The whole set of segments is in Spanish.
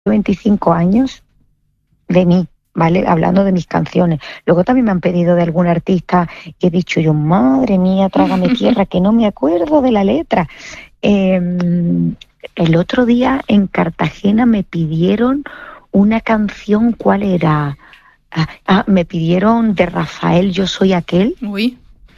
25 años de mí, ¿vale? Hablando de mis canciones. Luego también me han pedido de algún artista y he dicho yo, madre mía, trágame tierra, que no me acuerdo de la letra. El otro día en Cartagena me pidieron una canción, ¿cuál era? Me pidieron de Rafael, Yo soy aquel. Uy.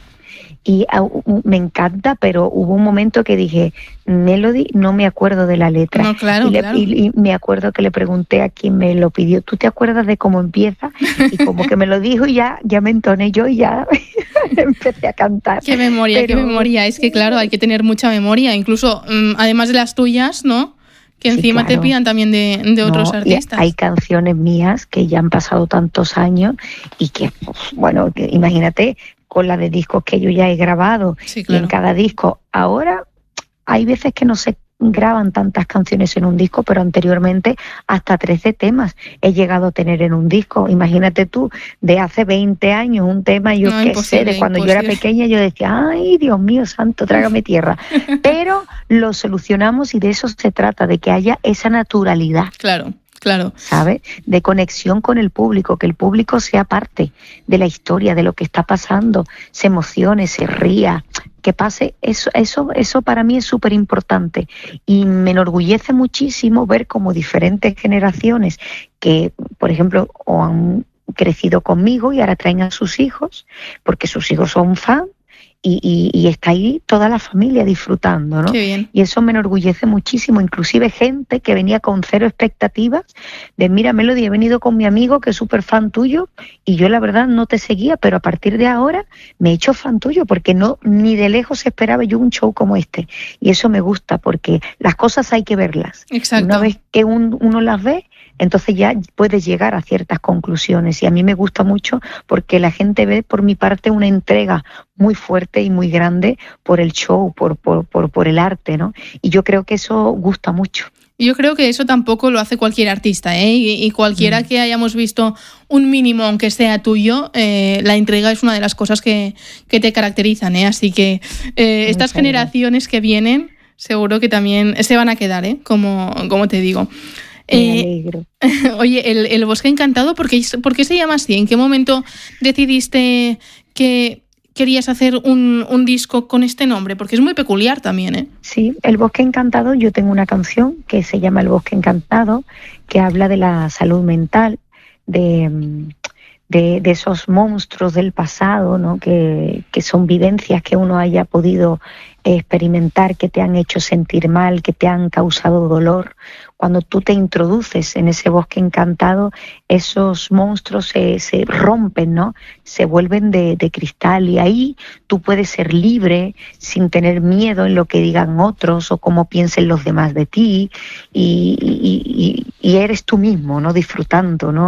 Y me encanta, pero hubo un momento que dije, Melody, no me acuerdo de la letra. No, claro, claro. Y me acuerdo que le pregunté a quien me lo pidió, ¿tú te acuerdas de cómo empieza? Y como que me lo dijo y ya me entoné yo y ya empecé a cantar. Qué memoria, qué memoria. Es que claro, hay que tener mucha memoria, incluso además de las tuyas, ¿no? Que encima sí, claro, te pidan también de otros artistas. Hay canciones mías que ya han pasado tantos años y que, bueno, que imagínate con la de discos que yo ya he grabado, sí, claro, y en cada disco. Ahora hay veces que no se graban tantas canciones en un disco, pero anteriormente hasta 13 temas he llegado a tener en un disco. Imagínate tú, de hace 20 años un tema, yo qué sé, de cuando yo era pequeña yo decía, ay, Dios mío santo, trágame tierra. Pero lo solucionamos y de eso se trata, de que haya esa naturalidad. Claro. Claro. ¿Sabes? De conexión con el público, que el público sea parte de la historia, de lo que está pasando, se emocione, se ría, que pase. Eso para mí es súper importante y me enorgullece muchísimo ver cómo diferentes generaciones que, por ejemplo, o han crecido conmigo y ahora traen a sus hijos, porque sus hijos son fans, y está ahí toda la familia disfrutando, ¿no? Qué bien. Y eso me enorgullece muchísimo, inclusive gente que venía con cero expectativas, de mira Melody, he venido con mi amigo que es súper fan tuyo y yo la verdad no te seguía, pero a partir de ahora me he hecho fan tuyo porque no ni de lejos esperaba yo un show como este. Y eso me gusta porque las cosas hay que verlas. Exacto. Una vez que uno las ve, entonces ya puedes llegar a ciertas conclusiones y a mí me gusta mucho porque la gente ve por mi parte una entrega muy fuerte y muy grande por el show, por el arte, ¿no? Y yo creo que eso gusta mucho. Yo creo que eso tampoco lo hace cualquier artista, ¿eh? Y cualquiera que hayamos visto un mínimo, aunque sea tuyo, la entrega es una de las cosas que te caracterizan, ¿eh? Así que estas generaciones que vienen seguro que también se van a quedar, ¿eh? Como te digo. Me alegro. Oye, el Bosque Encantado, ¿por qué se llama así? ¿En qué momento decidiste que querías hacer un disco con este nombre? Porque es muy peculiar también, ¿eh? Sí, El Bosque Encantado, yo tengo una canción que se llama El Bosque Encantado, que habla de la salud mental, de esos monstruos del pasado, ¿no? Que son vivencias que uno haya podido experimentar, que te han hecho sentir mal, que te han causado dolor. Cuando tú te introduces en ese bosque encantado, esos monstruos se rompen, ¿no? Se vuelven de cristal y ahí tú puedes ser libre sin tener miedo en lo que digan otros o cómo piensen los demás de ti y eres tú mismo, ¿no? Disfrutando, ¿no?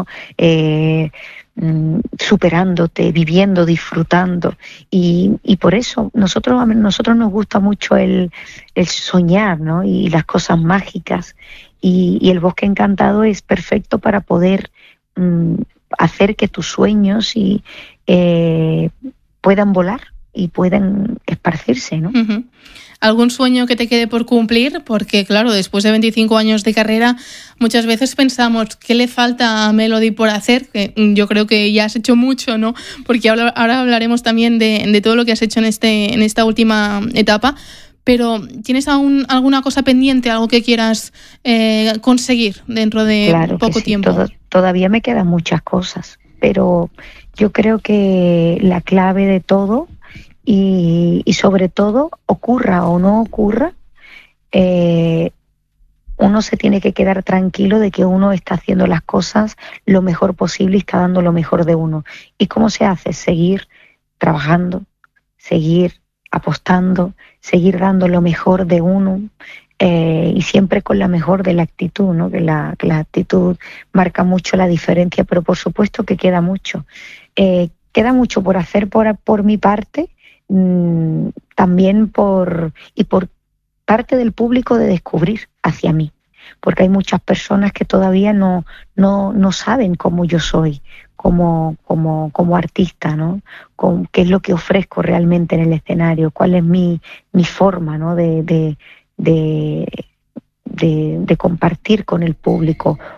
Superándote, viviendo, disfrutando y por eso nosotros nos gusta mucho el soñar, ¿no? Y las cosas mágicas y el Bosque Encantado es perfecto para poder hacer que tus sueños puedan volar y puedan esparcirse, ¿no? Uh-huh. ¿Algún sueño que te quede por cumplir? Porque, claro, después de 25 años de carrera, muchas veces pensamos, ¿qué le falta a Melody por hacer? Que yo creo que ya has hecho mucho, ¿no? Porque ahora hablaremos también de todo lo que has hecho en esta última etapa. Pero, ¿tienes aún alguna cosa pendiente, algo que quieras conseguir dentro de poco tiempo? Todavía me quedan muchas cosas, pero yo creo que la clave de todo y sobre todo, ocurra o no ocurra, uno se tiene que quedar tranquilo de que uno está haciendo las cosas lo mejor posible y está dando lo mejor de uno. ¿Y cómo se hace? Seguir trabajando, seguir apostando, seguir dando lo mejor de uno y siempre con la mejor de la actitud, ¿no? Que la actitud marca mucho la diferencia, pero por supuesto que queda mucho. Queda mucho por hacer por mi parte, también por parte del público de descubrir hacia mí, porque hay muchas personas que todavía no saben cómo yo soy como artista, ¿no? Qué es lo que ofrezco realmente en el escenario, cuál es mi forma, ¿no? de de compartir con el público